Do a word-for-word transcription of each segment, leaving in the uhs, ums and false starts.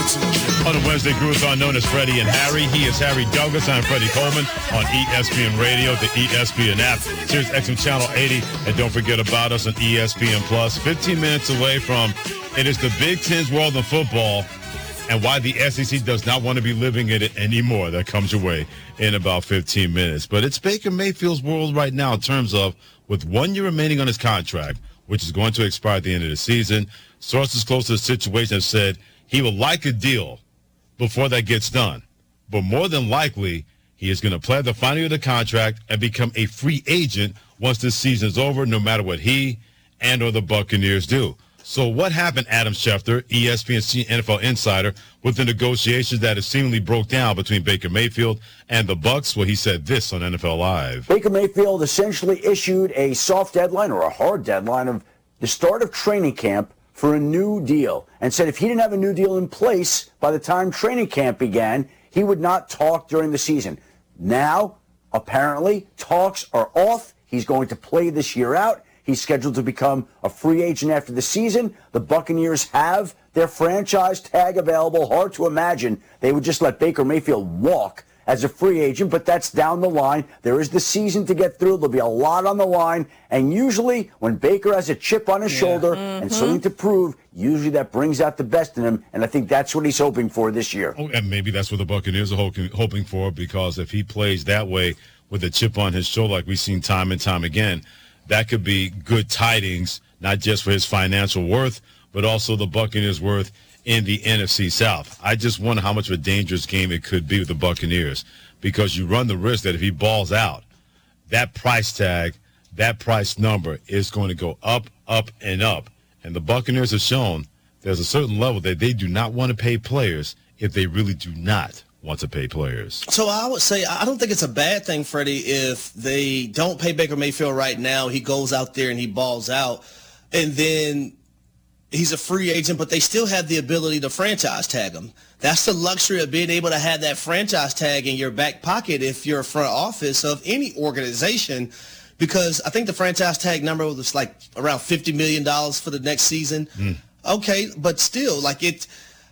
On the Wednesday Gruthon known as Freddie and Harry. He is Harry Douglas. I'm Freddie Coleman on E S P N Radio, the E S P N app, Sirius X M Channel eighty. And don't forget about us on E S P N Plus. fifteen minutes away from it is the Big Ten's world of football and why the S E C does not want to be living in it anymore. That comes your way in about fifteen minutes. But it's Baker Mayfield's world right now in terms of with one year remaining on his contract, which is going to expire at the end of the season. Sources close to the situation have said he would like a deal before that gets done. But more than likely, he is going to play at the final year of the contract and become a free agent once this season is over, no matter what he and or the Buccaneers do. So what happened, Adam Schefter, E S P N N F L insider, with the negotiations that have seemingly broke down between Baker Mayfield and the Bucs? Well, he said this on N F L Live. Baker Mayfield essentially issued a soft deadline or a hard deadline of the start of training camp for a new deal and said if he didn't have a new deal in place by the time training camp began, he would not talk during the season. Now, apparently, talks are off. He's going to play this year out. He's scheduled to become a free agent after the season. The Buccaneers have their franchise tag available. Hard to imagine they would just let Baker Mayfield walk as a free agent, but that's down the line. There is the season to get through. There'll be a lot on the line. And usually when Baker has a chip on his yeah. shoulder mm-hmm. and something to prove, usually that brings out the best in him. And I think that's what he's hoping for this year. Oh, and maybe that's what the Buccaneers are hoping, hoping for, because if he plays that way with a chip on his shoulder like we've seen time and time again, that could be good tidings, not just for his financial worth, but also the Buccaneers' worth in the N F C South. I just wonder how much of a dangerous game it could be with the Buccaneers, because you run the risk that if he balls out, that price tag, that price number is going to go up, up, and up. And the Buccaneers have shown there's a certain level that they do not want to pay players if they really do not want to pay players. So I would say I don't think it's a bad thing, Freddie, if they don't pay Baker Mayfield right now, he goes out there and he balls out, and then he's a free agent, but they still have the ability to franchise tag him. That's the luxury of being able to have that franchise tag in your back pocket if you're a front office of any organization, because I think the franchise tag number was like around fifty million dollars for the next season. Mm. Okay, but still, like it,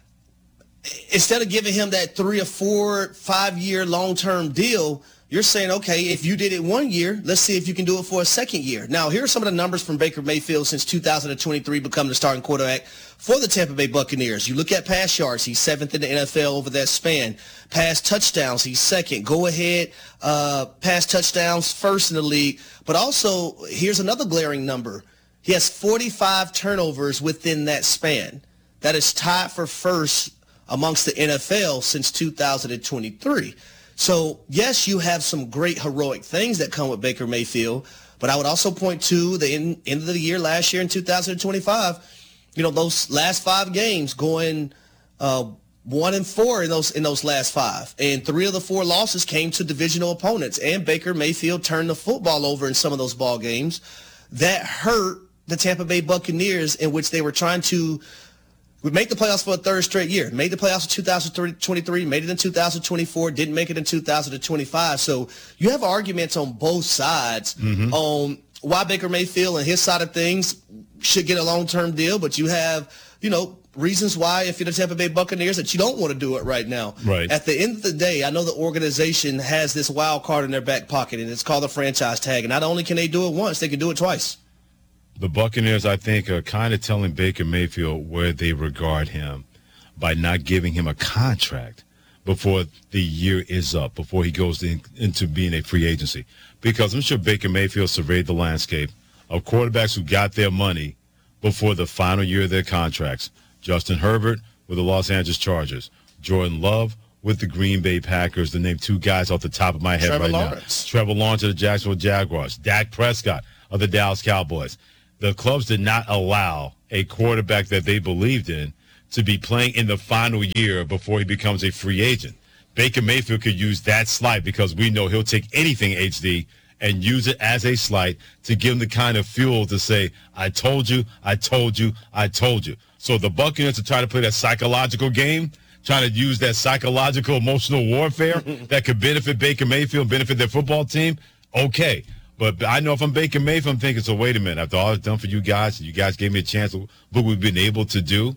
instead of giving him that three or four, five-year long-term deal, you're saying, okay, if you did it one year, let's see if you can do it for a second year. Now, here are some of the numbers from Baker Mayfield since two thousand twenty-three, becoming the starting quarterback for the Tampa Bay Buccaneers. You look at pass yards, he's seventh in the N F L over that span. Pass touchdowns, he's second. Go ahead, uh, pass touchdowns, first in the league. But also, here's another glaring number. He has forty-five turnovers within that span. That is tied for first amongst the N F L since two thousand twenty-three. So, yes, you have some great heroic things that come with Baker Mayfield, but I would also point to the end, end of the year last year in two thousand twenty-five, you know, those last five games going uh, one and four in those in those last five. And three of the four losses came to divisional opponents, and Baker Mayfield turned the football over in some of those ball games. That hurt the Tampa Bay Buccaneers, in which they were trying to We made the playoffs for a third straight year. Made the playoffs in two thousand twenty-three, made it in two thousand twenty-four, didn't make it in two thousand twenty-five. So you have arguments on both sides mm-hmm. on why Baker Mayfield and his side of things should get a long-term deal, but you have, you know, reasons why if you're the Tampa Bay Buccaneers that you don't want to do it right now. Right. At the end of the day, I know the organization has this wild card in their back pocket, and it's called a franchise tag. And not only can they do it once, they can do it twice. The Buccaneers, I think, are kind of telling Baker Mayfield where they regard him by not giving him a contract before the year is up, before he goes in, into being a free agency. Because I'm sure Baker Mayfield surveyed the landscape of quarterbacks who got their money before the final year of their contracts. Justin Herbert with the Los Angeles Chargers. Jordan Love with the Green Bay Packers, to name two guys off the top of my head Trevor right Lawrence. now. Trevor Lawrence of the Jacksonville Jaguars. Dak Prescott of the Dallas Cowboys. The clubs did not allow a quarterback that they believed in to be playing in the final year before he becomes a free agent. Baker Mayfield could use that slight because we know he'll take anything H D and use it as a slight to give him the kind of fuel to say, I told you, I told you, I told you. So the Buccaneers are trying to play that psychological game, trying to use that psychological, emotional warfare that could benefit Baker Mayfield, benefit their football team. Okay. But I know if I'm Baker Mayfield, I'm thinking, so wait a minute. After all I've done for you guys, you guys gave me a chance of what we've been able to do,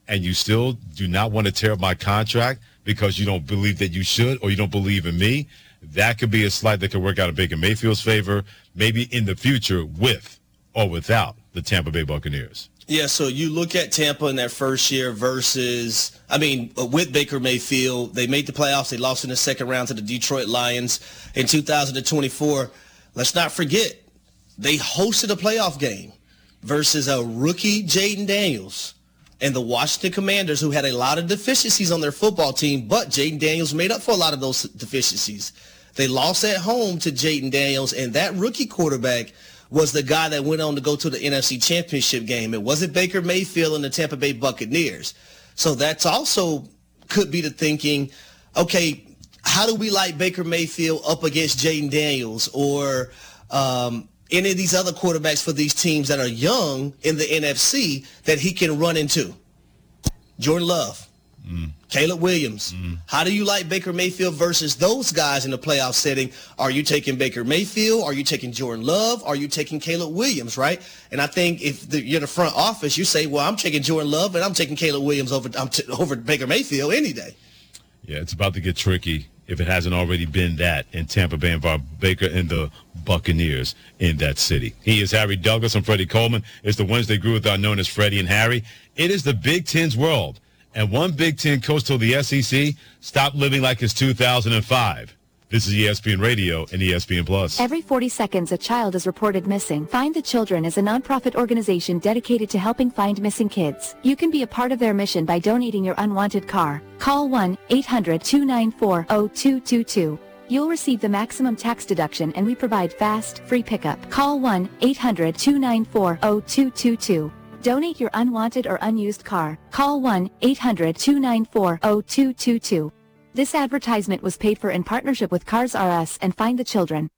and you still do not want to tear up my contract because you don't believe that you should or you don't believe in me, that could be a slight that could work out in Baker Mayfield's favor, maybe in the future with or without the Tampa Bay Buccaneers. Yeah, so you look at Tampa in their first year versus, I mean, with Baker Mayfield, they made the playoffs. They lost in the second round to the Detroit Lions in two thousand twenty-four. Let's not forget, they hosted a playoff game versus a rookie Jaden Daniels and the Washington Commanders, who had a lot of deficiencies on their football team, but Jaden Daniels made up for a lot of those deficiencies. They lost at home to Jaden Daniels, and that rookie quarterback was the guy that went on to go to the N F C Championship game. It wasn't Baker Mayfield and the Tampa Bay Buccaneers. So that's also could be the thinking, okay, how do we like Baker Mayfield up against Jaden Daniels or um, any of these other quarterbacks for these teams that are young in the N F C that he can run into? Jordan Love, mm. Caleb Williams. Mm. How do you like Baker Mayfield versus those guys in the playoff setting? Are you taking Baker Mayfield? Are you taking Jordan Love? Are you taking Caleb Williams, right? And I think if the, you're the front office, you say, well, I'm taking Jordan Love and I'm taking Caleb Williams over, I'm t- over Baker Mayfield any day. Yeah, it's about to get tricky if it hasn't already been that in Tampa Bay and Baker and the Buccaneers in that city. He is Harry Douglas. I'm Freddie Coleman. It's the Wednesday Groove with our known as Freddie and Harry. It is the Big Ten's world. And one Big Ten coach told the S E C, stop living like it's two thousand five. This is E S P N Radio and E S P N Plus. Every forty seconds, a child is reported missing. Find the Children is a nonprofit organization dedicated to helping find missing kids. You can be a part of their mission by donating your unwanted car. Call one eight hundred two nine four zero two two two. You'll receive the maximum tax deduction, and we provide fast, free pickup. Call one eight hundred two nine four zero two two two. Donate your unwanted or unused car. Call one eight hundred two nine four zero two two two. This advertisement was paid for in partnership with Cars R Us and Find the Children.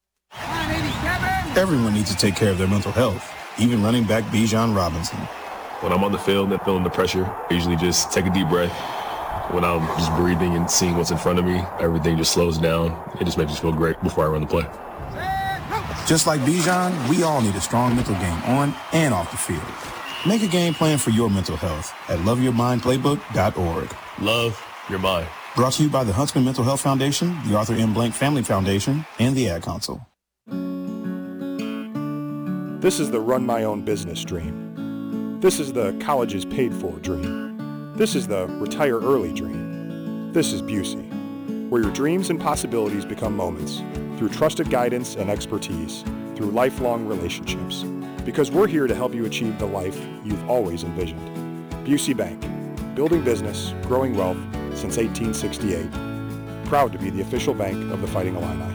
Everyone needs to take care of their mental health, even running back Bijan Robinson. When I'm on the field and feeling the pressure, I usually just take a deep breath. When I'm just breathing and seeing what's in front of me, everything just slows down. It just makes me feel great before I run the play. Just like Bijan, we all need a strong mental game on and off the field. Make a game plan for your mental health at love your mind playbook dot org. Love your mind. Brought to you by the Huntsman Mental Health Foundation, the Arthur M. Blank Family Foundation, and the Ad Council. This is the run my own business dream. This is the college is paid for dream. This is the retire early dream. This is Busey, where your dreams and possibilities become moments through trusted guidance and expertise, through lifelong relationships. Because we're here to help you achieve the life you've always envisioned. Busey Bank, building business, growing wealth since eighteen sixty-eight. Proud to be the official bank of the Fighting Illini.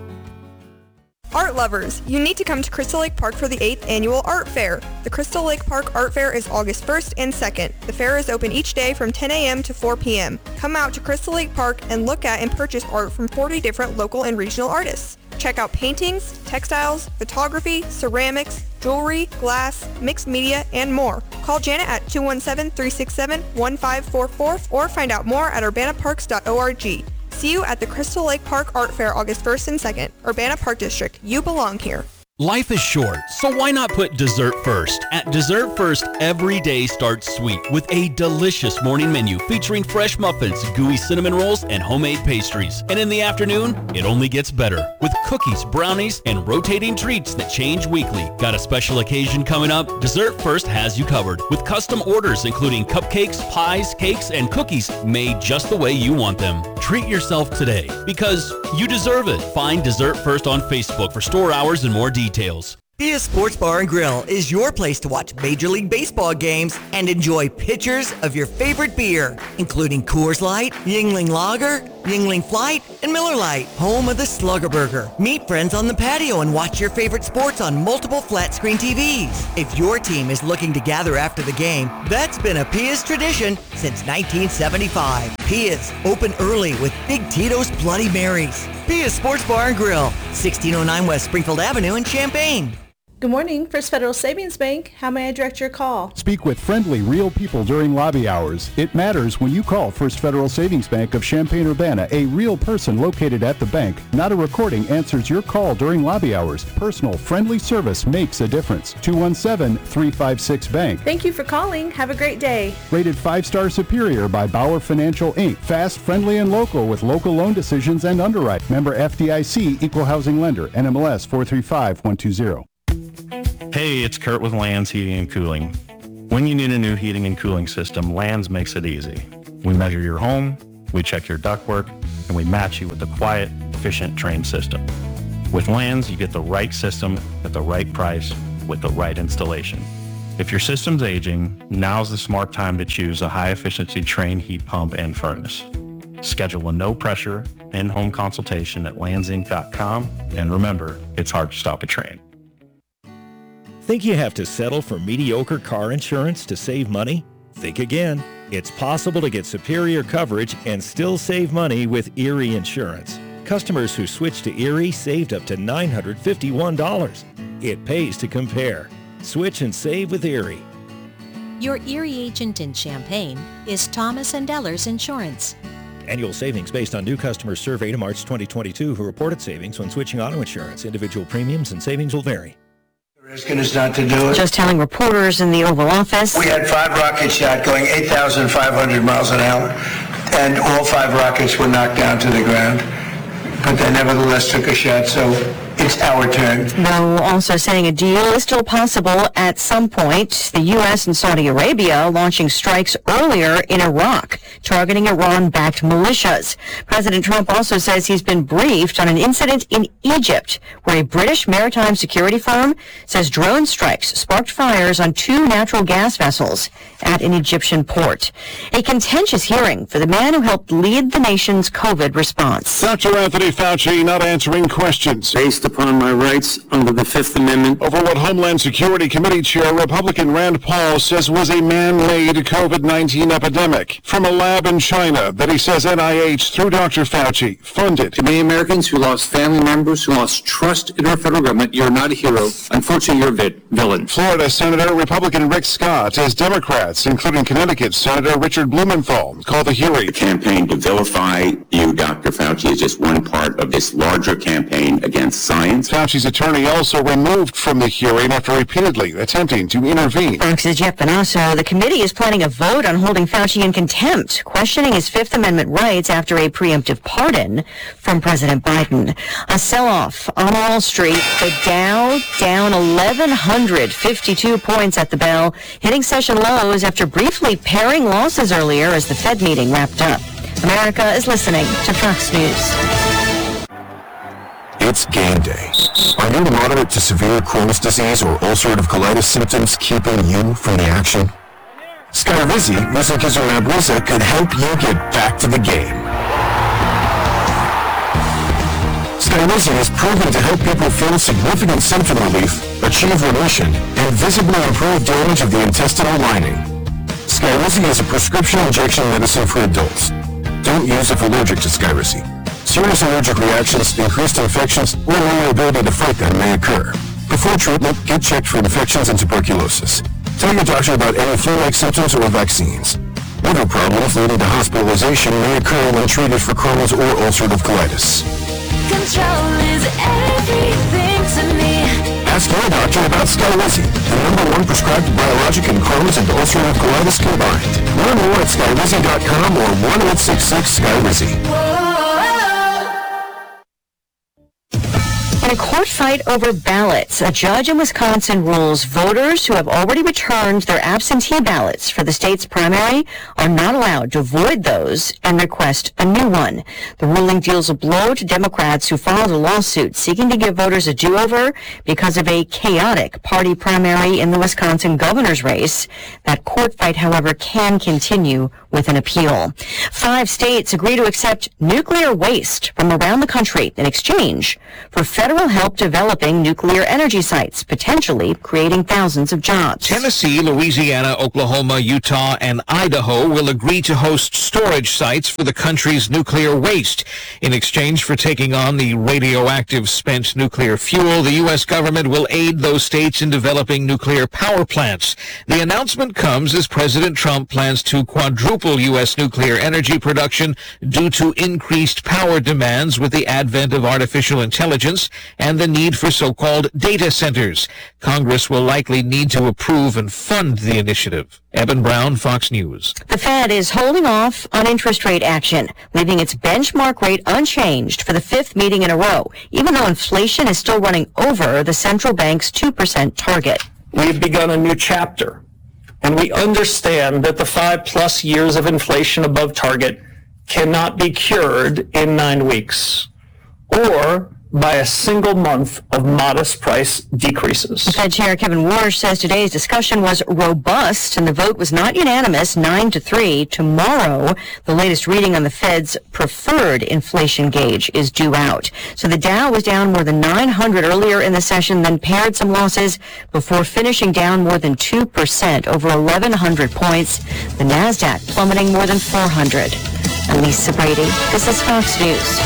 Art lovers, you need to come to Crystal Lake Park for the eighth Annual Art Fair. The Crystal Lake Park Art Fair is August first and second. The fair is open each day from ten a.m. to four p.m. Come out to Crystal Lake Park and look at and purchase art from forty different local and regional artists. Check out paintings, textiles, photography, ceramics, jewelry, glass, mixed media, and more. Call Janet at two one seven, three six seven, one five four four or find out more at urbana parks dot org. See you at the Crystal Lake Park Art Fair August first and second. Urbana Park District, you belong here. Life is short, so why not put dessert first? At Dessert First, every day starts sweet with a delicious morning menu featuring fresh muffins, gooey cinnamon rolls, and homemade pastries. And in the afternoon, it only gets better with cookies, brownies, and rotating treats that change weekly. Got a special occasion coming up? Dessert First has you covered with custom orders including cupcakes, pies, cakes, and cookies made just the way you want them. Treat yourself today because you deserve it. Find Dessert First on Facebook for store hours and more details. Details. Pia's Sports Bar and Grill is your place to watch Major League Baseball games and enjoy pitchers of your favorite beer, including Coors Light, Yuengling Lager, Yuengling Flight, and Miller Lite, home of the Slugger Burger. Meet friends on the patio and watch your favorite sports on multiple flat-screen T Vs. If your team is looking to gather after the game, that's been a Pia's tradition since nineteen seventy-five. Pia's, open early with Big Tito's Bloody Marys. Pia's Sports Bar and Grill, sixteen oh nine West Springfield Avenue in Champaign. Good morning. First Federal Savings Bank. How may I direct your call? Speak with friendly, real people during lobby hours. It matters when you call First Federal Savings Bank of Champaign-Urbana. A real person located at the bank, not a recording, answers your call during lobby hours. Personal, friendly service makes a difference. two one seven, three five six, bank. Thank you for calling. Have a great day. Rated five-star superior by Bauer Financial, Incorporated. Fast, friendly, and local with local loan decisions and underwrite. Member F D I C, Equal Housing Lender, N M L S four three five one two zero. Hey, it's Kurt with Lands Heating and Cooling. When you need a new heating and cooling system, Lands makes it easy. We measure your home, we check your ductwork, and we match you with a quiet, efficient, trained system. With Lands, you get the right system at the right price with the right installation. If your system's aging, now's the smart time to choose a high-efficiency trained heat pump and furnace. Schedule a no-pressure, in-home consultation at lands inc dot com, and remember, it's hard to stop a train. Think you have to settle for mediocre car insurance to save money? Think again. It's possible to get superior coverage and still save money with Erie Insurance. Customers who switched to Erie saved up to nine hundred fifty-one dollars. It pays to compare. Switch and save with Erie. Your Erie agent in Champaign is Thomas and Ellers Insurance. Annual savings based on new customers surveyed in March twenty twenty-two who reported savings when switching auto insurance. Individual premiums and savings will vary. Risking us not to do it. Just telling reporters in the Oval Office. We had five rocket shot going eight thousand five hundred miles an hour, and all five rockets were knocked down to the ground. But they nevertheless took a shot, so it's our turn. Though also saying a deal is still possible at some point. The U S and Saudi Arabia launching strikes earlier in Iraq, targeting Iran-backed militias. President Trump also says he's been briefed on an incident in Egypt, where a British maritime security firm says drone strikes sparked fires on two natural gas vessels at an Egyptian port. A contentious hearing for the man who helped lead the nation's COVID response. Doctor Anthony Fauci not answering questions. Based upon my rights under the Fifth Amendment. Over what Homeland Security Committee Chair Republican Rand Paul says was a man-made COVID nineteen epidemic from a lab in China that he says N I H, through Doctor Fauci, funded. To many Americans who lost family members, who lost trust in our federal government, you're not a hero. Unfortunately, you're a vi- villain. Florida Senator Republican Rick Scott as Democrats, including Connecticut Senator Richard Blumenthal, call the hearing. The campaign to vilify you, Doctor Fauci, is just one part of this larger campaign against science. Fauci's attorney also removed from the hearing after repeatedly attempting to intervene. Fox's Jeff Benasso. The committee is planning a vote on holding Fauci in contempt, questioning his Fifth Amendment rights after a preemptive pardon from President Biden. A sell-off on Wall Street. The Dow down eleven fifty-two points at the bell, hitting session lows after briefly paring losses earlier as the Fed meeting wrapped up. America is listening to Fox News. It's game day. Are your moderate to severe Crohn's disease or ulcerative colitis symptoms keeping you from the action? Skyrizi, Risankizumab Riza, could help you get back to the game. Skyrizi is proven to help people feel significant symptom relief, achieve remission, and visibly improve damage of the intestinal lining. Skyrizi is a prescription injection medicine for adults. Don't use if allergic to Skyrizi. Serious allergic reactions, increased infections, or lower ability to fight them may occur. Before treatment, get checked for infections and tuberculosis. Tell your doctor about any flu-like symptoms or vaccines. Liver problems leading to hospitalization may occur when treated for Crohn's or ulcerative colitis. Control is everything to me. Ask your doctor about Skyrizi, the number one prescribed biologic in Crohn's and ulcerative colitis combined. Learn more at skyrizi dot com or one eight six six Skyrizi. In a court fight over ballots, a judge in Wisconsin rules voters who have already returned their absentee ballots for the state's primary are not allowed to void those and request a new one. The ruling deals a blow to Democrats who filed a lawsuit seeking to give voters a do-over because of a chaotic party primary in the Wisconsin governor's race. That court fight, however, can continue with an appeal. Five states agree to accept nuclear waste from around the country in exchange for federal will help developing nuclear energy sites, potentially creating thousands of jobs. Tennessee, Louisiana, Oklahoma, Utah, and Idaho will agree to host storage sites for the country's nuclear waste. In exchange for taking on the radioactive spent nuclear fuel, the U S government will aid those states in developing nuclear power plants. The announcement comes as President Trump plans to quadruple U S nuclear energy production due to increased power demands with the advent of artificial intelligence and the need for so-called data centers. Congress will likely need to approve and fund the initiative. Eben Brown, Fox News. The Fed is holding off on interest rate action, leaving its benchmark rate unchanged for the fifth meeting in a row, even though inflation is still running over the central bank's two percent target. We've begun a new chapter, and we understand that the five plus years of inflation above target cannot be cured in nine weeks or by a single month of modest price decreases. Fed Chair Kevin Warsh says today's discussion was robust and the vote was not unanimous, nine to three. Tomorrow, the latest reading on the Fed's preferred inflation gauge is due out. So the Dow was down more than nine hundred earlier in the session, then paired some losses before finishing down more than two percent, over eleven hundred points. The NASDAQ plummeting more than four hundred. Elisa Brady, this is Fox News.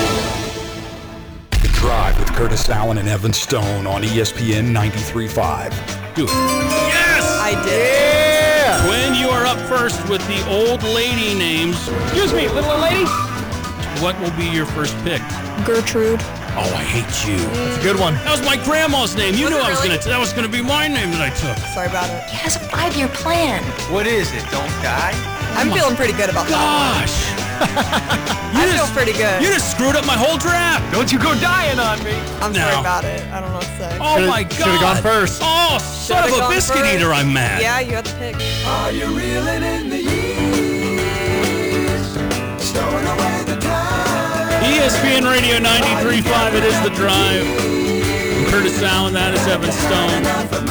Drive with Curtis Allen and Evan Stone on E S P N ninety-three point five. Do it. Yes! I did. Yeah! Quinn, you are up first with the old lady names. Excuse me, little old lady. What will be your first pick? Gertrude. Oh, I hate you. That's a good one. That was my grandma's name. You Was knew it I was really? going to. That was going to be my name that I took. Sorry about it. He has a five-year plan. What is it? Don't die? I'm Oh feeling pretty good about that. Gosh. I just, feel pretty good. You just screwed up my whole draft. Don't you go dying on me. I'm No. sorry about it. I don't know what to say. Oh Should've- my God. should've gone first. Oh, son Should've of a gone biscuit first. eater, I'm mad. Yeah, you had to pick. Are you reeling in the years? Stowing away the time. E S P N Radio ninety-three point five, it is The Drive. I'm Curtis Allen, that is Evan Stone.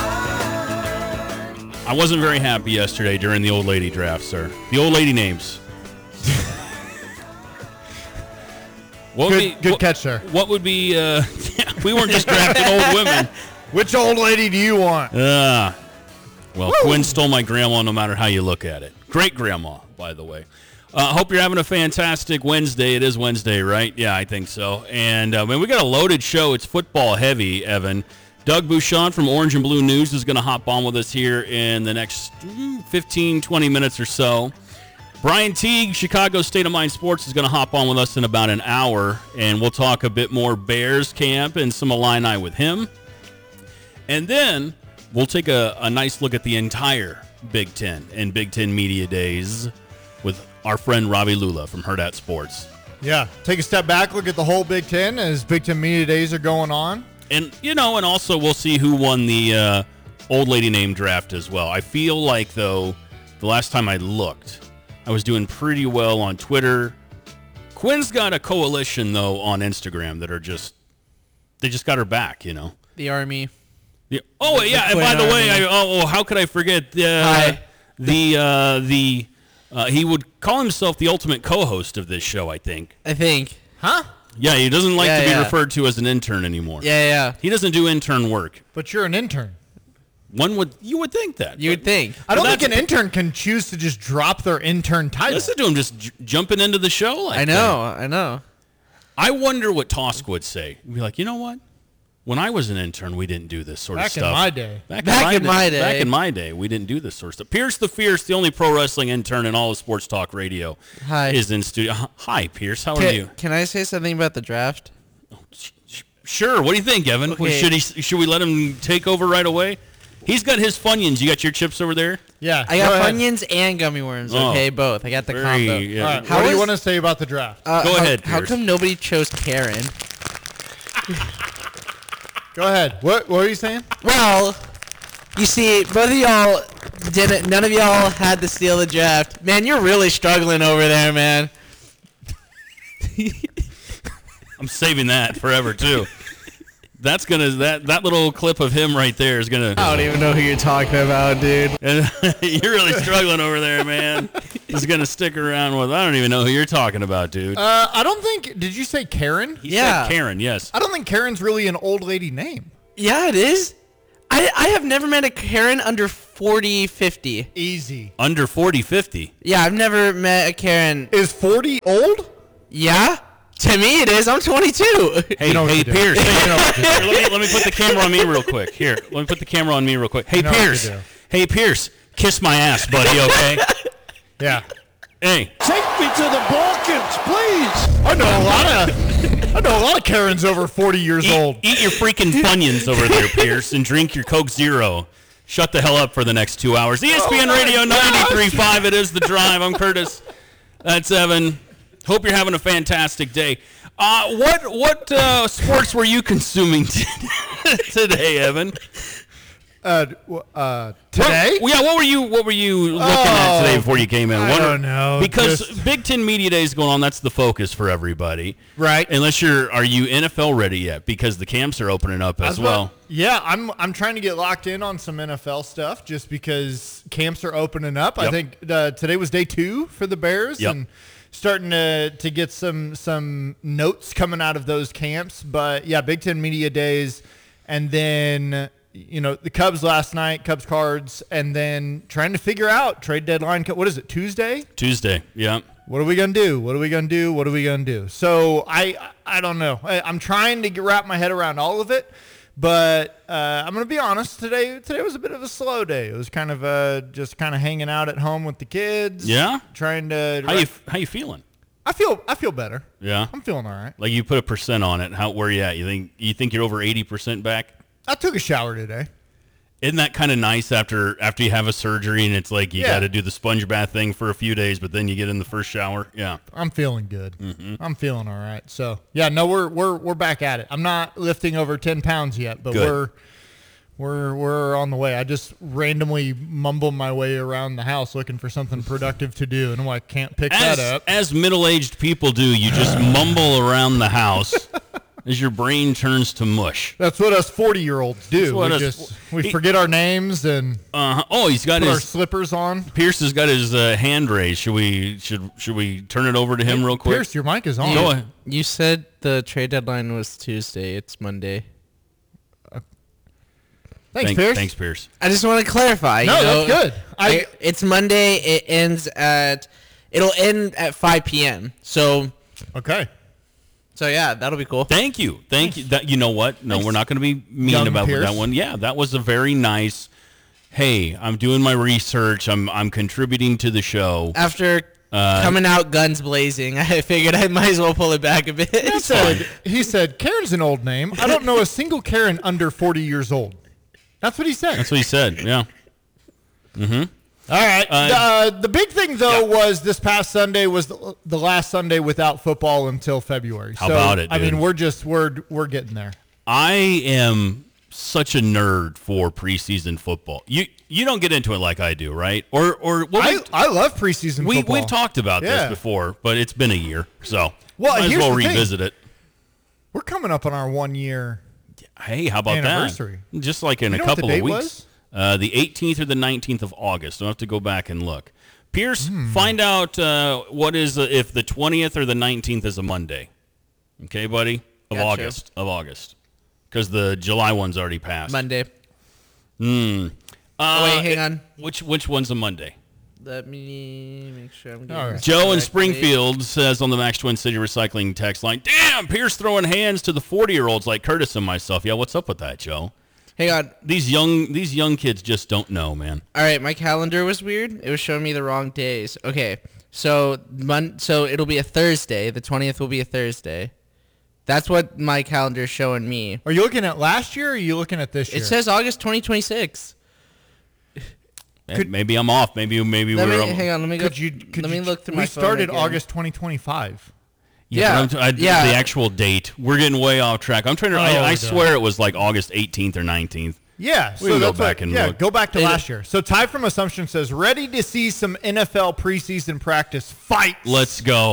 I wasn't very happy yesterday during the old lady draft, sir. The old lady names. What Good, would be, good what, catch, sir. What would be, uh, yeah, we weren't just drafting old women. Which old lady do you want? Uh, well, Woo! Quinn stole my grandma no matter how you look at it. Great grandma, by the way. I uh, hope you're having a fantastic Wednesday. It is Wednesday, right? Yeah, I think so. And uh, man, we got a loaded show. It's football heavy, Evan. Doug Bouchon from Orange and Blue News is going to hop on with us here in the next fifteen, twenty minutes or so. Brian Teague, Chicago State of Mind Sports, is going to hop on with us in about an hour, and we'll talk a bit more Bears camp and some Illini with him. And then we'll take a, a nice look at the entire Big Ten and Big Ten Media Days with our friend Ravi Lula from Hurrdat Sports. Yeah, take a step back, look at the whole Big Ten as Big Ten Media Days are going on. And, you know, and also we'll see who won the uh, old lady name draft as well. I feel like, though, the last time I looked, I was doing pretty well on Twitter. Quinn's got a coalition, though, on Instagram that are just, they just got her back, you know. The Army. Yeah. Oh, The yeah, and by the Quinn way, I, Army. oh, oh, how could I forget uh, Hi. the, uh, the, uh, he would call himself the ultimate co-host of this show, I think. I think. Huh? Yeah, he doesn't like Yeah, to be yeah. referred to as an intern anymore. Yeah, yeah. He doesn't do intern work. But you're an intern. One would, you would think that. You would think. I But don't think that's- an intern can choose to just drop their intern title. Listen to him just j- jumping into the show like I know, that. I know. I wonder what Tosk would say. He'd be like, you know what? When I was an intern, we didn't do this sort Back of stuff. in my day. Back, Back in my day. Back in my day, we didn't do this sort of stuff. Pierce the Fierce, the only pro wrestling intern in all of Sports Talk Radio, Hi. is in studio. H- Hi, Pierce. How are Can, you? can I say something about the draft? Sure. What do you think, Evan? Okay. Should he? Should we let him take over right away? He's got his Funyuns. You got your chips over there? Yeah. I got Funyuns and gummy worms. Oh. Okay, both. I got the Very, combo. yeah. All right, How what do you is- want to say about the draft? Uh, Go how, ahead, How Pierce. come nobody chose Karen? Go ahead. What, what are you saying? Well, you see, both of y'all didn't. None of y'all had to steal the draft. Man, you're really struggling over there, man. I'm saving that forever too. That's gonna that that little clip of him right there is gonna. I don't even know who you're talking about, dude. You're really struggling over there, man. He's gonna stick around with. I don't even know who you're talking about, dude. Uh, I don't think. Did you say Karen? He yeah, said Karen. Yes. I don't think Karen's really an old lady name. Yeah, it is. I I have never met a Karen under forty, fifty. Easy. Under forty, fifty. Yeah, I've never met a Karen. Is forty old? Yeah. To me, it is. I'm twenty-two. Hey, You know what hey, to do. Pierce. You know what to do. Here, let me let me put the camera on me real quick. Here, let me put the camera on me real quick. Hey, You know what to Pierce. do. Hey, Pierce. Kiss my ass, buddy. Okay. Yeah. Hey. Take me to the Balkans, please. I know a lot of I know a lot of Karens over forty years Eat, old. eat your freaking Funyuns over there, Pierce, and drink your Coke Zero. Shut the hell up for the next two hours. E S P N Oh my Radio gosh. ninety-three point five. It is The Drive. I'm Curtis. That's Evan. Hope you're having a fantastic day. Uh, what what uh, sports were you consuming t- today, Evan? Uh, w- uh, today? What, yeah, what were you what were you looking Oh, at today before you came in? I What are- don't know, Because just- Big Ten Media Day is going on. That's the focus for everybody, Right. Unless you're are you N F L ready yet? Because the camps are opening up as That's well. what- yeah, I'm I'm trying to get locked in on some N F L stuff just because camps are opening up. I Yep. think uh, today was day two for the Bears, Yep. and starting to to get some some notes coming out of those camps. But yeah, Big Ten Media Days, and then you know the Cubs last night, Cubs cards, and then trying to figure out trade deadline. What is it? Tuesday? Tuesday, yeah. What are we gonna do? What are we gonna do? What are we gonna do? So I I don't know. I, I'm trying to get, wrap my head around all of it, but uh, I'm gonna be honest. Today today was a bit of a slow day. It was kind of uh, just kind of hanging out at home with the kids. Yeah? Trying to. How you how you feeling? I feel I feel better. Yeah, I'm feeling all right. Like you put a percent on it. How where you at? You think you think you're over eighty percent back? I took a shower today. Isn't that kind of nice after after you have a surgery and it's like you Yeah. got to do the sponge bath thing for a few days, but then you get in the first shower? Yeah. I'm feeling good. Mhm. I'm feeling all right. So yeah, no, we're we're we're back at it. I'm not lifting over ten pounds yet, but Good. we're we're we're on the way. I just randomly mumble my way around the house looking for something productive to do, and I'm like, can't pick As, that up. as middle-aged people do, you just mumble around the house as your brain turns to mush. That's what us forty year olds do. That's what We us- just we he- forget our names and Uh, oh, he's got put our his slippers on. Pierce has got his uh, hand raised. Should we should should we turn it over to him real quick? Pierce, your mic is on. Go ahead. You said the trade deadline was Tuesday. It's Monday. Thanks, Thank- Pierce. Thanks, Pierce. I just want to clarify. No, you know, that's good. I- I, it's Monday. It ends at. It'll end at five p.m. So. Okay. So yeah, that'll be cool. Thank you, thank you. That you know what? No, we're not going to be mean Young about Pierce. that one. Yeah, that was a very nice. Hey, I'm doing my research. I'm I'm contributing to the show. After Uh, coming out guns blazing, I figured I might as well pull it back a bit. He said, he said, Karen's an old name. I don't know a single Karen under forty years old. That's what he said. That's what he said. Yeah. Mm-hmm. All right. Uh, the, uh, the big thing, though, was this past Sunday was the, the last Sunday without football until February. How so, about it, I mean, dude? we're just we're we're getting there. I am such a nerd for preseason football. You you don't get into it like I do, right? Or or what I, we, I love preseason we football. we've talked about Yeah. this before, but it's been a year, so Well, might as here's well the thing. revisit it. We're coming up on our one year. Hey, how about Anniversary. that? Just like in You a know what the couple of date weeks. was? Uh, the eighteenth or the nineteenth of August. I'll have to go back and look. Pierce, Hmm. find out uh, what is uh, if the twentieth or the nineteenth is a Monday. Okay, buddy? Of Gotcha. August. Of August. Because the July one's already passed. Monday. Hmm. Uh, Oh, wait, hang on. Which which one's a Monday? Let me make sure I'm getting All right. this Joe in correctly. Springfield says on the Max Twin City Recycling text line, damn, Pierce throwing hands to the forty-year-olds like Curtis and myself. Yeah, what's up with that, Joe? Hang on. These young these young kids just don't know, man. All right, my calendar was weird. It was showing me the wrong days. Okay, so mon- so it'll be a Thursday. The twentieth will be a Thursday. That's what my calendar is showing me. Are you looking at last year or are you looking at this year? It says August twenty twenty-six. Eh, maybe I'm off. Maybe maybe Let we're. me, hang on, let me go. Could you, could let me you- look through we my phone started again. August twenty twenty-five. Yeah, Yeah, but I'm t- I, yeah. the actual date. We're getting way off track. I'm trying to. Oh, I, I no. swear it was like August eighteenth or nineteenth. Yeah, We so can go that's what- back and yeah, look. go back to It- last year. So Ty from Assumption says, ready to see some N F L preseason practice fights. Let's go.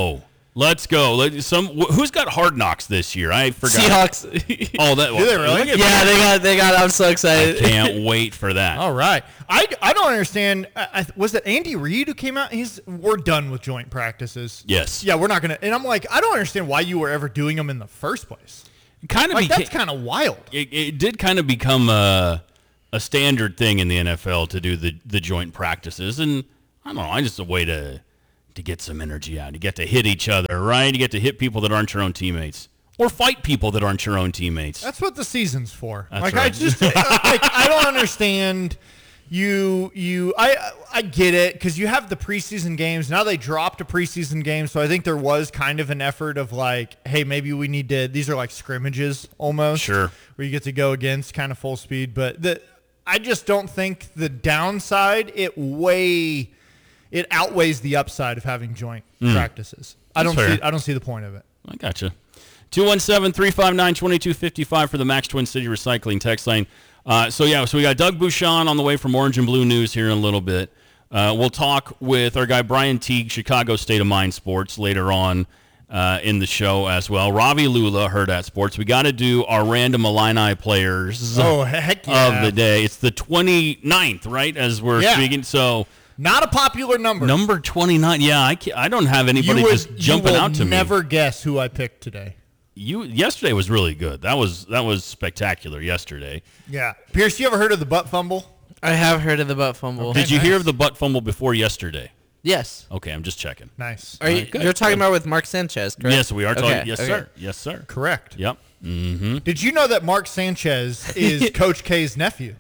Let's go. Let, some who's got Hard Knocks this year? I forgot. Seahawks. Oh, that. Do they really? Yeah, they got. They got. I'm so excited. I can't wait for that. All right. I, I don't understand. I, I, was it Andy Reid who came out? He's we're done with joint practices. Yes. Yeah, we're not gonna. And I'm like, I don't understand why you were ever doing them in the first place. Kind of like beca- that's kind of wild. It, it did kind of become a a standard thing in the N F L to do the the joint practices, and I don't know. I just a way to. to get some energy out. You get to hit each other, right? You get to hit people that aren't your own teammates. Or fight people that aren't your own teammates. That's what the season's for. That's like right. I just like I don't understand you you I I get it because you have the preseason games. Now they dropped a preseason game, so I think there was kind of an effort of like, hey, maybe we need to these are like scrimmages almost. Sure. Where you get to go against kind of full speed. But the I just don't think the downside it way it outweighs the upside of having joint Mm. practices. I That's don't fair. see I don't see the point of it. I gotcha. two one seven, three five nine, two two five five for the Max Twin City Recycling text line. Uh, so, yeah, so we got Doug Bouchon on the way from Orange and Blue News here in a little bit. Uh, we'll talk with our guy Brian Teague, Chicago State of Mind Sports, later on uh, in the show as well. Ravi Lula, Hurrdat Sports. We got to do our random Illini players Oh, heck yeah. of the day. It's the twenty-ninth, right, as we're Yeah. speaking. So Not a popular number. number twenty-nine. Yeah, I, can't, I don't have anybody you would, just jumping you will out to me. never guess who I picked today. You yesterday was really good. That was that was spectacular yesterday. Yeah. Pierce, you ever heard of the butt fumble? I have heard of the butt fumble. Did you hear of the butt fumble before yesterday? Yes. Okay, I'm just checking. Nice. Are you, Alright, good, you're talking good. about with Mark Sanchez, correct? Yes, we are talking. Okay, Yes, okay. sir. Yes, sir. Correct. Yep. Mm-hmm. Did you know that Mark Sanchez is Coach K's nephew?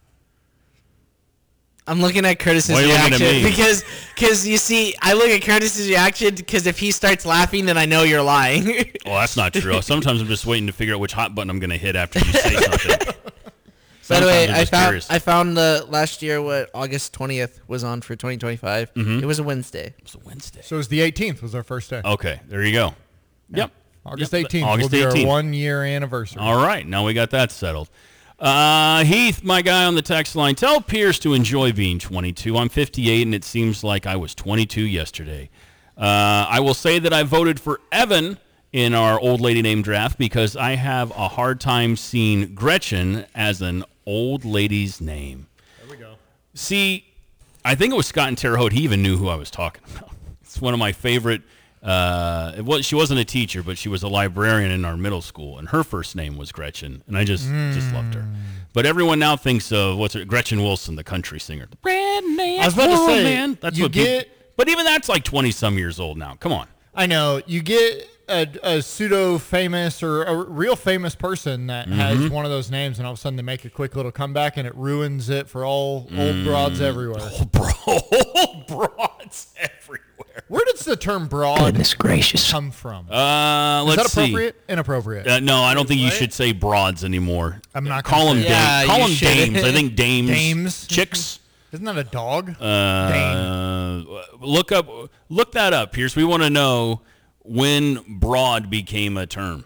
I'm looking at Curtis's Why are you looking at reaction me? because because you see, I look at Curtis's reaction because if he starts laughing, then I know you're lying. Well, that's not true. Sometimes I'm just waiting to figure out which hot button I'm going to hit after you say something. By the way, Sometimes I'm I just found curious. I found the last year what August twentieth was on for twenty twenty-five. Mhm. It was a Wednesday. It's a Wednesday. So it was the eighteenth was our first day. Okay, there you go. Yep. August Yep, eighteenth August will be eighteenth. our one-year anniversary. All right, now we got that settled. Uh, Heath, my guy on the text line, tell Pierce to enjoy being twenty-two. I'm fifty-eight, and it seems like I was twenty-two yesterday. Uh, I will say that I voted for Evan in our old lady name draft because I have a hard time seeing Gretchen as an old lady's name. There we go. See, I think it was Scott and Terre Haute. He even knew who I was talking about. It's one of my favorite. Uh, it was, she wasn't a teacher, but she was a librarian in our middle school, and her first name was Gretchen, and I just just loved her. But everyone now thinks of what's her Gretchen Wilson, the country singer. The Redneck I was about to say, man. That's you what people- get- but even that's like twenty some years old now. Come on. I know. You get a, a pseudo-famous or a real famous person that has Mhm. one of those names, and all of a sudden they make a quick little comeback, and it ruins it for all old broads everywhere. Old, bro- old broads everywhere. Where does the term broad Goodness gracious. come from? Uh, Is let's that appropriate? Inappropriate. see. Uh, no, I don't think you should say broads anymore. I'm not Call gonna them say dames. that. Yeah, Call you them should. dames. I think dames. Dames. Chicks. Isn't that a dog? Uh, look up, look that up, Pierce. We want to know when broad became a term,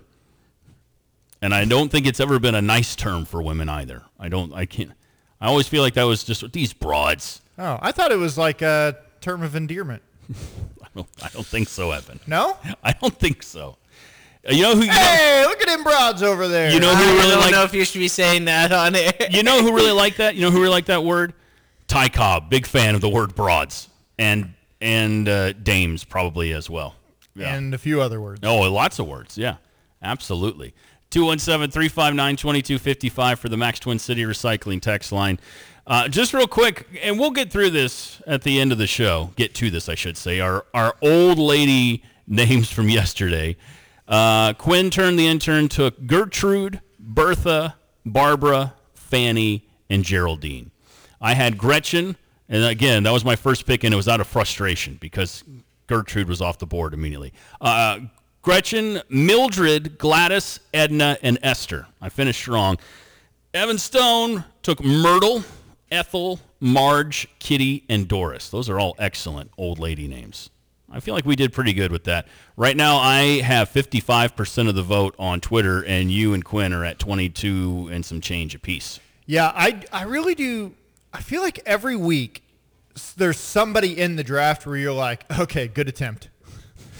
and I don't think it's ever been a nice term for women either. I don't. I can't. I always feel like that was just these broads. Oh, I thought it was like a term of endearment. I don't. I don't think so, Evan. No? I don't think so. Uh, You know who? You know, Hey, look at them broads over there. you know who I really don't like. know if you should be saying that on air. You know who really liked that? You know who really liked that word? Ty Cobb, big fan of the word broads, and and uh, dames probably as well. Yeah. And a few other words. Oh, lots of words. Yeah, absolutely. two one seven, three five nine, two two five five for the Max Twin City Recycling text line. Uh, just real quick, and we'll get through this at the end of the show. Get to this, I should say. Our our old lady names from yesterday. Uh, Quinn Turn, the intern, took Gertrude, Bertha, Barbara, Fanny, and Geraldine. I had Gretchen, and again, that was my first pick, and it was out of frustration because Gertrude was off the board immediately. Uh, Gretchen, Mildred, Gladys, Edna, and Esther. I finished strong. Evan Stone took Myrtle, Ethel, Marge, Kitty, and Doris. Those are all excellent old lady names. I feel like we did pretty good with that. Right now, I have fifty-five percent of the vote on Twitter, and you and Quinn are at twenty-two and some change apiece. Yeah, I, I really do. I feel like every week s- there's somebody in the draft where you're like, okay, good attempt.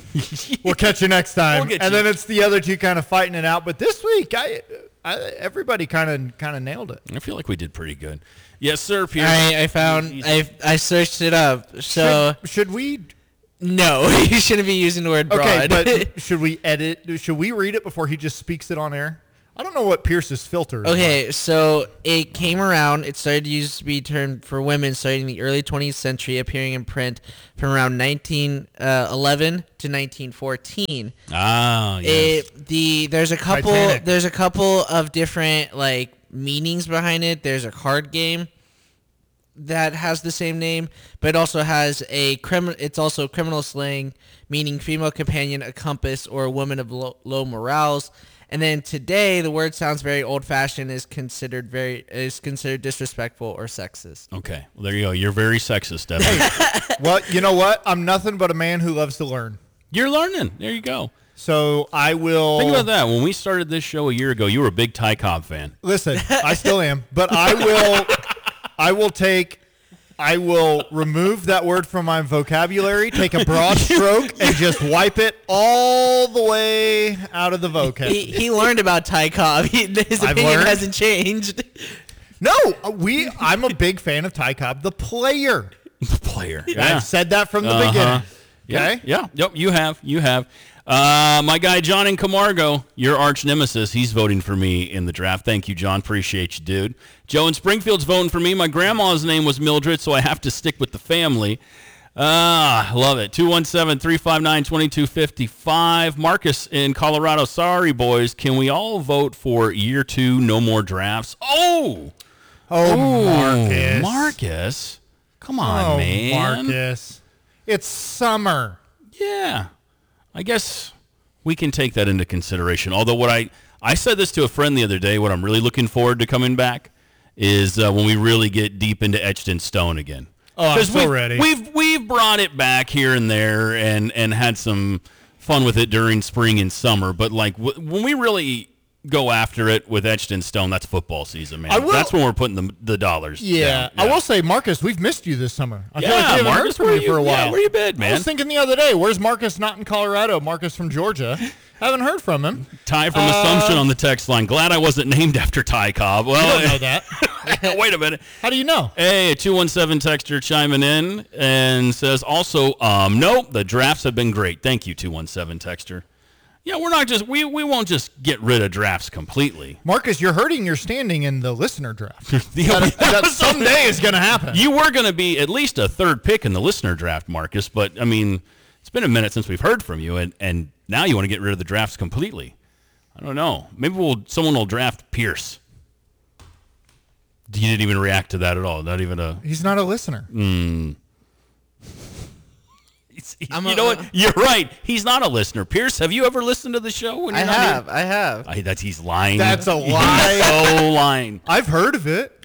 We'll catch you next time. We'll get and you. then it's the other two kind of fighting it out. But this week, I, I everybody kind of kind of nailed it. I feel like we did pretty good. Yes, sir, Pierce. I, I found I I searched it up. So should, should we? No, you shouldn't be using the word broad. Okay, but should we edit? Should we read it before he just speaks it on air? I don't know what Pierce's filter is. Okay, like. so it came around. It started to use to be termed for women starting in the early twentieth century, appearing in print from around nineteen eleven to nineteen fourteen. Ah, yes. It, the there's a couple Titanic. there's a couple of different like meanings behind it. There's a card game that has the same name, but it also has a criminal. It's also criminal slang, meaning female companion, a compass, or a woman of low, low morals. And then today, the word sounds very old-fashioned. Is considered very is considered disrespectful or sexist. Okay, well there you go. You're very sexist, Devin. Well, you know what? I'm nothing but a man who loves to learn. You're learning. There you go. So I will Think about that. When we started this show a year ago, you were a big Ty Cobb fan. Listen, I still am, but I will. I will take. I will remove that word from my vocabulary, take a broad stroke, and just wipe it all the way out of the vocab. He, he learned about Ty Cobb. He, his I've opinion learned. hasn't changed. No, we. I'm a big fan of Ty Cobb, the player. The player. I've said that from the Uh-huh. beginning. Yeah, Okay. yeah, yep. You have, you have. Uh, my guy John in Camargo, your arch nemesis, he's voting for me in the draft. Thank you, John. Appreciate you, dude. Joe in Springfield's voting for me. My grandma's name was Mildred, so I have to stick with the family. Ah, love it. two one seven, three five nine, two two five five. Marcus in Colorado. Sorry, boys. Can we all vote for year two, no more drafts? Oh! Oh, Ooh, Marcus. Marcus. Come on, oh, man. Marcus. It's summer. Yeah. I guess we can take that into consideration. Although what I, I said this to a friend the other day, what I'm really looking forward to coming back is uh, when we really get deep into Etched in Stone again. Oh, I'm so we've, ready. We've we've brought it back here and there and, and had some fun with it during spring and summer. But like w- when we really go after it with Etched in Stone, that's football season, man. I will- That's when we're putting the, the dollars Yeah. down. I will say, Marcus, we've missed you this summer. I feel Yeah, like we haven't Marcus, heard from where you, you- for a yeah, while. where you been, man? I was thinking the other day, where's Marcus not in Colorado? Marcus from Georgia. Haven't heard from him. Ty from Uh, Assumption on the text line. Glad I wasn't named after Ty Cobb. Well, I don't know that. wait a minute. How do you know? Hey, a two one seven texter chiming in and says also, um, nope, the drafts have been great. Thank you, two one seven texter. Yeah, we're not just, we, we won't just get rid of drafts completely. Marcus, you're hurting your standing in the listener draft. Yeah, that, that someday is going to happen. You were going to be at least a third pick in the listener draft, Marcus, but I mean, it's been a minute since we've heard from you, and, and now you want to get rid of the drafts completely. I don't know. Maybe we'll someone will draft Pierce. You didn't even react to that at all. Not even a. He's not a listener. Mm. I'm you a- know what? You're right. He's not a listener. Pierce, have you ever listened to the show? When I you're not have. here? I have. I, that's he's lying. That's a He's lie. so lying. I've heard of it.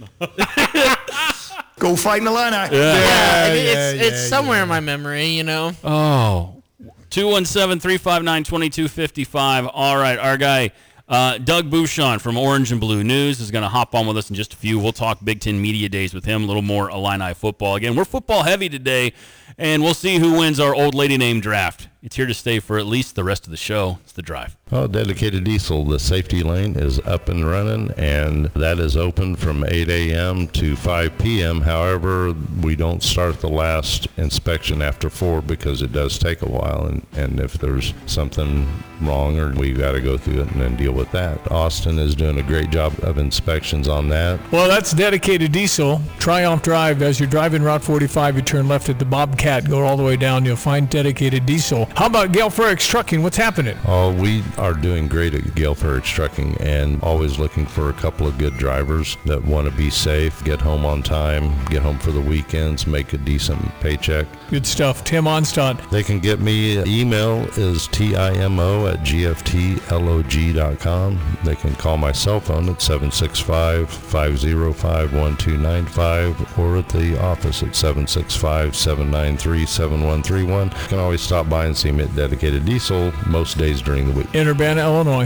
Go fight in the line. Yeah. Yeah, it- yeah, it's yeah, it's somewhere in my memory, you know. Oh. two one seven, three five nine, two two five five. All right, our guy uh, Doug Bouchon from Orange and Blue News is going to hop on with us in just a few. We'll talk Big Ten Media Days with him, a little more Illini football. Again, we're football heavy today, and we'll see who wins our old lady name draft. It's here to stay for at least the rest of the show. It's The Drive. Oh, Dedicated Diesel, the safety lane is up and running, and that is open from eight a.m. to five p.m. However, we don't start the last inspection after four because it does take a while, and, and if there's something wrong, or we got to go through it and then deal with that. Austin is doing a great job of inspections on that. Well, that's Dedicated Diesel. Triumph Drive. As you're driving Route forty-five, you turn left at the Bobcat, go all the way down, you'll find Dedicated Diesel. How about Gail Frericks Trucking? What's happening? Oh, we are doing great at Gale Frericks Trucking, and always looking for a couple of good drivers that want to be safe, get home on time, get home for the weekends, make a decent paycheck. Good stuff. Tim Onstadt. They can get me. Email is timo at g f t log dot com. They can call my cell phone at seven six five, five oh five, one two nine five or at the office at seven six five, seven nine three, seven one three one. You can always stop by and see me at Dedicated Diesel most days during the week. in Urbana, Illinois. I really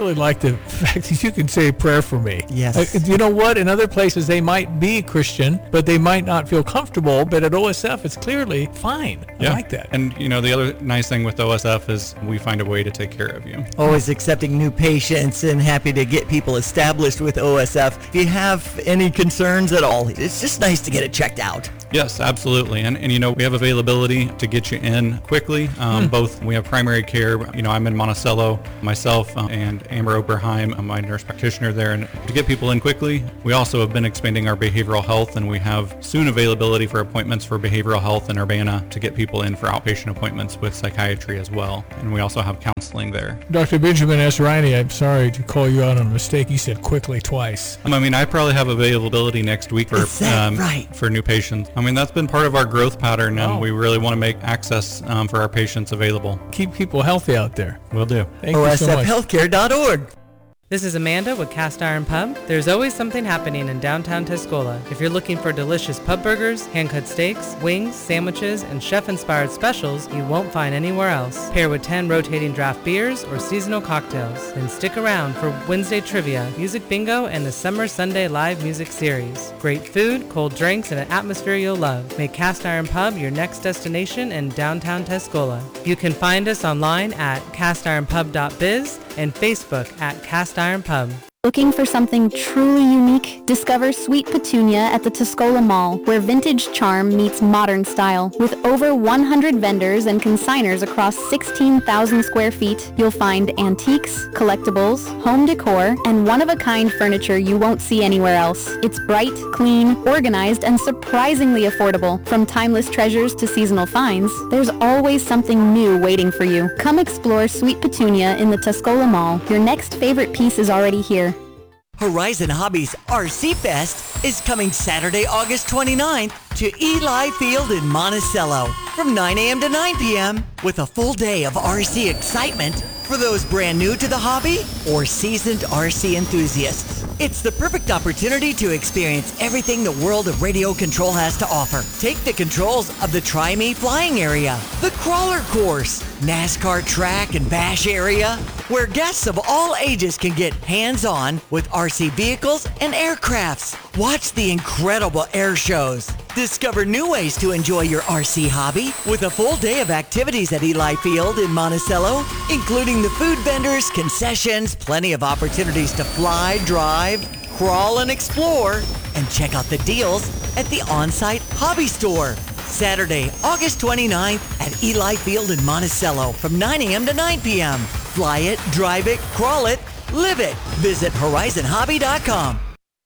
really like the fact that you can say a prayer for me. Yes. Uh, you know what? In other places, they might be Christian, but they might not feel comfortable. But at O S F, it's clearly fine. Yeah. I like that. And, you know, the other nice thing with O S F is we find a way to take care of you. Always accepting new patients and happy to get people established with O S F. If you have any concerns at all, it's just nice to get it checked out. Yes, absolutely. And, and you know, we have availability to get you in quickly. Um, Hmm. Both, we have primary care. You know, I'm in Monticello, myself um, and Amber Oberheim, my nurse practitioner there. And to get people in quickly, we also have been expanding our behavioral health, and we have soon availability for appointments for behavioral health in Urbana to get people in for outpatient appointments with psychiatry as well. And we also have counseling there. Doctor Benjamin S. Riney, I'm sorry to call you out on a mistake. You said quickly twice. Um, I mean, I probably have availability next week for Is that um, right? for new patients. I mean, that's been part of our growth pattern, and Oh. we really want to make access um, for our patients available. Keep people healthy out there. Will do. Thank you so much. O S F healthcare dot org. This is Amanda with Cast Iron Pub. There's always something happening in downtown Tuscola. If you're looking for delicious pub burgers, hand-cut steaks, wings, sandwiches, and chef-inspired specials you won't find anywhere else. Pair with ten rotating draft beers or seasonal cocktails. Then stick around for Wednesday trivia, music bingo, and the Summer Sunday live music series. Great food, cold drinks, and an atmosphere you'll love. Make Cast Iron Pub your next destination in downtown Tuscola. You can find us online at cast iron pub dot biz and Facebook at Cast Iron Pub. Looking for something truly unique? Discover Sweet Petunia at the Tuscola Mall, where vintage charm meets modern style. With over one hundred vendors and consigners across sixteen thousand square feet, you'll find antiques, collectibles, home decor, and one-of-a-kind furniture you won't see anywhere else. It's bright, clean, organized, and surprisingly affordable. From timeless treasures to seasonal finds, there's always something new waiting for you. Come explore Sweet Petunia in the Tuscola Mall. Your next favorite piece is already here. Horizon Hobbies R C Fest is coming Saturday, August twenty-ninth to Eli Field in Monticello from nine a.m. to nine p.m. with a full day of R C excitement for those brand new to the hobby or seasoned R C enthusiasts. It's the perfect opportunity to experience everything the world of radio control has to offer. Take the controls of the Try Me flying area, the crawler course, NASCAR track and bash area, where guests of all ages can get hands-on with R C vehicles and aircrafts. Watch the incredible air shows. Discover new ways to enjoy your R C hobby with a full day of activities at Eli Field in Monticello, including the food vendors, concessions, plenty of opportunities to fly, drive, crawl, and explore, and check out the deals at the on-site hobby store. Saturday, August twenty-ninth at Eli Field in Monticello from nine a.m. to nine p.m. Fly it, drive it, crawl it, live it. Visit horizon hobby dot com.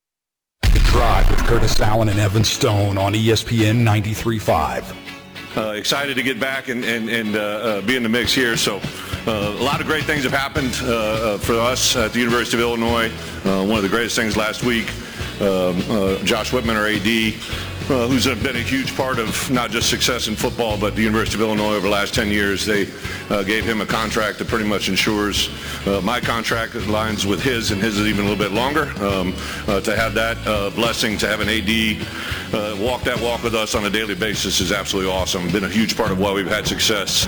The Drive with Curtis Allen and Evan Stone on E S P N ninety-three point five. Uh, excited to get back and, and, and uh, uh, be in the mix here. So uh, a lot of great things have happened uh, uh, for us at the University of Illinois. Uh, one of the greatest things last week, um, uh, Josh Whitman, our A D, uh, who's been a huge part of not just success in football, but the University of Illinois over the last ten years. They uh, gave him a contract that pretty much ensures uh, my contract aligns with his, and his is even a little bit longer. Um, uh, to have that uh, blessing, to have an A D uh, walk that walk with us on a daily basis is absolutely awesome. Been a huge part of why we've had success.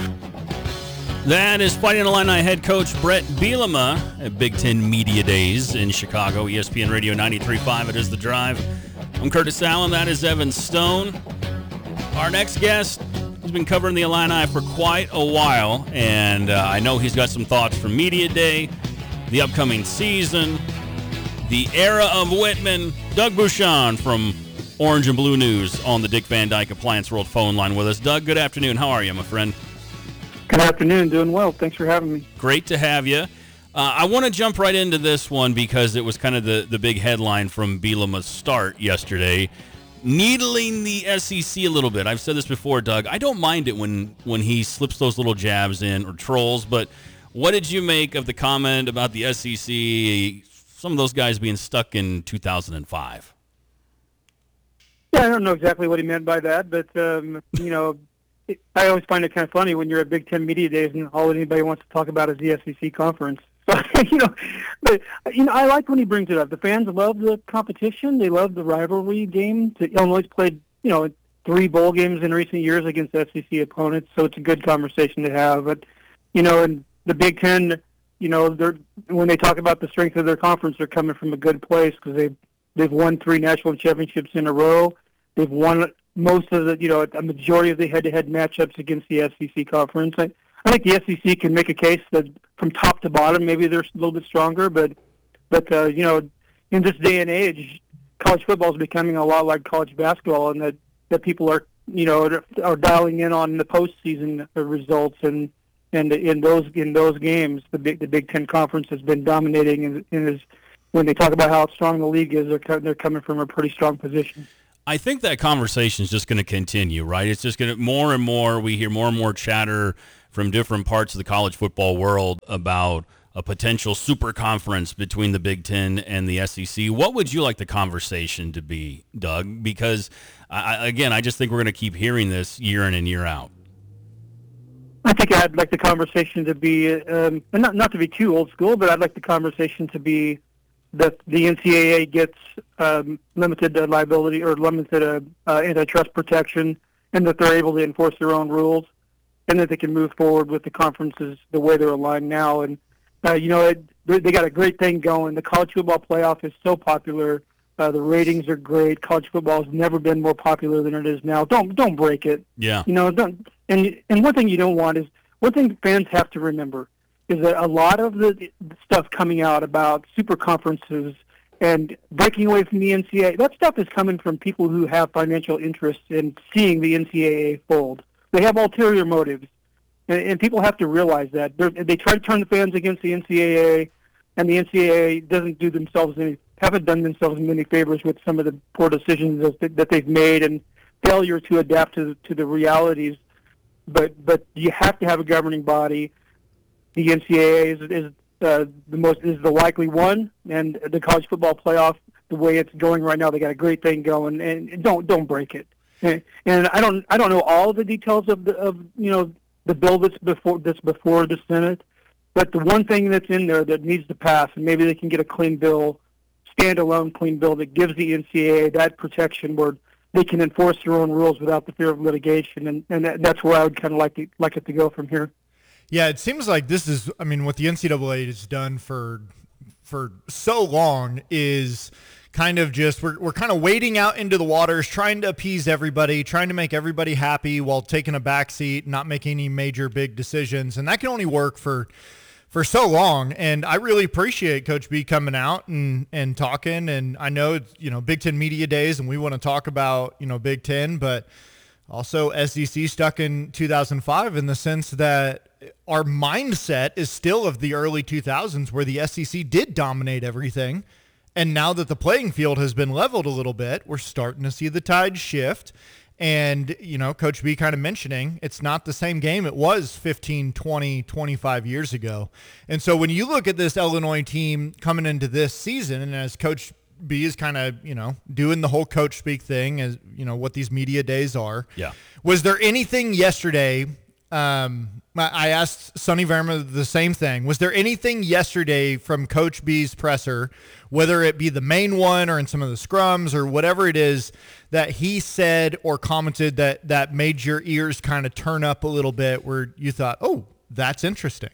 That is Fighting Illini head coach Brett Bielema at Big Ten Media Days in Chicago. E S P N Radio ninety-three point five. It is The Drive. I'm Curtis Allen. That is Evan Stone. Our next guest has been covering the Illini for quite a while, and uh, I know he's got some thoughts from Media Day, the upcoming season, the era of Whitman. Doug Bouchon from Orange and Blue News on the Dick Van Dyke Appliance World phone line with us. Doug, good afternoon. How are you, my friend? Good afternoon. Doing well. Thanks for having me. Great to have you. Uh, I want to jump right into this one because it was kind of the, the big headline from Bielema's start yesterday, needling the S E C a little bit. I've said this before, Doug. I don't mind it when, when he slips those little jabs in or trolls, but what did you make of the comment about the S E C, some of those guys being stuck in two thousand five? Yeah, I don't know exactly what he meant by that, but, um, you know, it, I always find it kind of funny when you're at Big Ten Media Days and all anybody wants to talk about is the S E C conference. So, you know, but, you know, I like when he brings it up. The fans love the competition. They love the rivalry game. Illinois played, you know, three bowl games in recent years against S E C opponents, so it's a good conversation to have. But, you know, in the Big Ten, you know, they're when they talk about the strength of their conference, they're coming from a good place because they've they've won three national championships in a row. They've won most of the, you know, a majority of the head-to-head matchups against the S E C conference. I, I think the S E C can make a case that from top to bottom, maybe they're a little bit stronger, but but uh, you know, in this day and age, college football is becoming a lot like college basketball, and that, that people are, you know, are dialing in on the postseason results, and and in those in those games, the Big the Big Ten Conference has been dominating, and, and is when they talk about how strong the league is, they're co- they're coming from a pretty strong position. I think that conversation is just going to continue, right? It's just going to more and more. We hear more and more chatter from different parts of the college football world about a potential super conference between the Big Ten and the S E C. What would you like the conversation to be, Doug? Because, I, again, I just think we're going to keep hearing this year in and year out. I think I'd like the conversation to be, um, not not to be too old school, but I'd like the conversation to be that the N C double A gets um, limited uh, liability or limited uh, uh, antitrust protection, and that they're able to enforce their own rules, and that they can move forward with the conferences the way they're aligned now. And uh, you know, it, they got a great thing going. The college football playoff is so popular. Uh, the ratings are great. College football has never been more popular than it is now. Don't don't break it. Yeah. You know, don't. And and one thing you don't want is one thing fans have to remember is that a lot of the stuff coming out about super conferences and breaking away from the N C double A, that stuff is coming from people who have financial interest in seeing the N C double A fold. They have ulterior motives, and, and people have to realize that. They're, they try to turn the fans against the N C double A, and the N C double A doesn't do themselves any, haven't done themselves many favors with some of the poor decisions that, that they've made and failure to adapt to, to the realities. But but you have to have a governing body. The N C double A is, is uh, the most is the likely one, and the college football playoff, the way it's going right now, they got a great thing going, and don't don't break it. And, and I don't I don't know all the details of the of you know the bill that's before that's before the Senate, but the one thing that's in there that needs to pass, and maybe they can get a clean bill, standalone clean bill that gives the N C double A that protection where they can enforce their own rules without the fear of litigation, and and that, that's where I would kind of like to, like it to go from here. Yeah, it seems like this is, I mean, what the N C double A has done for for so long is kind of just, we're, we're kind of wading out into the waters, trying to appease everybody, trying to make everybody happy while taking a back seat, not making any major big decisions. And that can only work for for so long. And I really appreciate Coach B coming out and, and talking. And I know it's, you know, Big Ten Media Days, and we want to talk about, you know, Big Ten, but also S E C stuck in two thousand five in the sense that our mindset is still of the early two thousands where the S E C did dominate everything. And now that the playing field has been leveled a little bit, we're starting to see the tide shift. And, you know, Coach B kind of mentioning it's not the same game it was fifteen, twenty, twenty-five years ago. And so when you look at this Illinois team coming into this season, and as Coach B is kind of, you know, doing the whole coach speak thing, as, you know, what these media days are. Yeah. Was there anything yesterday, um, I asked Sonny Verma the same thing. Was there anything yesterday from Coach B's presser, whether it be the main one or in some of the scrums or whatever it is, that he said or commented that, that made your ears kind of turn up a little bit where you thought, oh, that's interesting?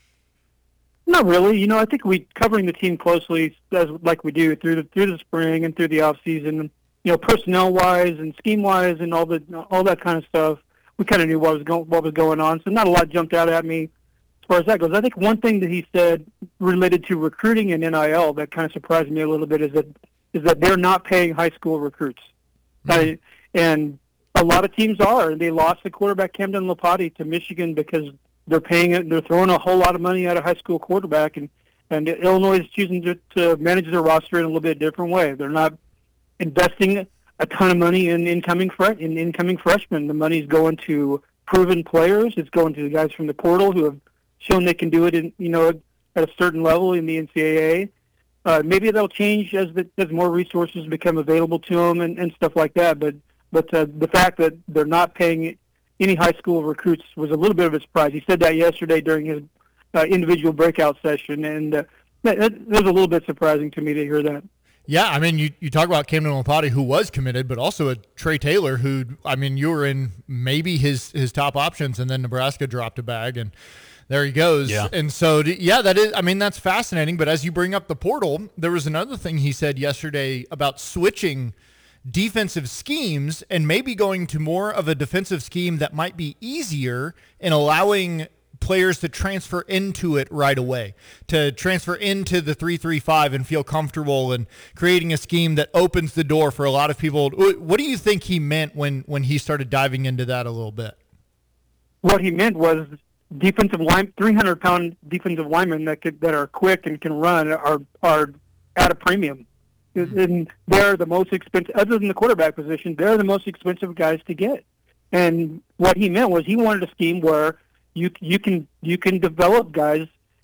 Not really. You know, I think we covering the team closely as like we do through the through the spring and through the off season. You know, personnel wise and scheme wise and all the all that kind of stuff. We kind of knew what was going what was going on, so not a lot jumped out at me as far as that goes. I think one thing that he said related to recruiting and N I L that kind of surprised me a little bit is that is that they're not paying high school recruits, mm-hmm. uh, and a lot of teams are. They lost the quarterback Camden Lopati to Michigan because they're paying it. They're throwing a whole lot of money at a high school quarterback, and and Illinois is choosing to, to manage their roster in a little bit different way. They're not investing a ton of money in incoming fre- in incoming freshmen. The money's going to proven players. It's going to the guys from the portal who have shown they can do it in, you know, at a certain level in the N C double A. Uh, maybe that'll change as the, as more resources become available to them and, and stuff like that. But but uh, the fact that they're not paying any high school recruits was a little bit of a surprise. He said that yesterday during his uh, individual breakout session, and uh, that, that was a little bit surprising to me to hear that. Yeah, I mean, you, you talk about Camden Lopati, who was committed, but also a Trey Taylor, who, I mean, you were in maybe his, his top options, and then Nebraska dropped a bag, and There he goes. Yeah. And so, d- yeah, that is, I mean, that's fascinating. But as you bring up the portal, there was another thing he said yesterday about switching defensive schemes and maybe going to more of a defensive scheme that might be easier in allowing players to transfer into it right away, to transfer into the three three five and feel comfortable, and creating a scheme that opens the door for a lot of people. What do you think he meant when, when he started diving into that a little bit? What he meant was defensive line, three hundred pound defensive linemen that could, that are quick and can run are are at a premium. Mm-hmm. And they're the most expensive, other than the quarterback position, they're the most expensive guys to get. And what he meant was he wanted a scheme where you you can you can develop guys